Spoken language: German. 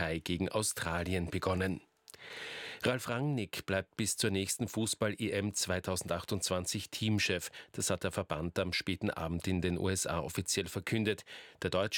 3 gegen Australien begonnen. Ralf Rangnick bleibt bis zur nächsten Fußball-EM 2028 Teamchef. Das hat der Verband am späten Abend in den USA offiziell verkündet. Der Deutsche